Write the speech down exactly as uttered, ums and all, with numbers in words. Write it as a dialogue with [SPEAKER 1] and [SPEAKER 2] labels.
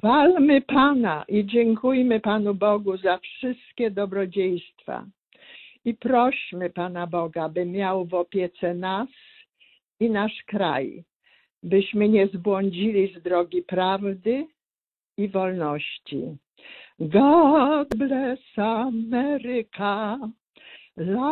[SPEAKER 1] Chwalmy Pana i dziękujmy Panu Bogu za wszystkie dobrodziejstwa. I prośmy Pana Boga, by miał w opiece nas i nasz kraj, byśmy nie zbłądzili z drogi prawdy i wolności. God bless America.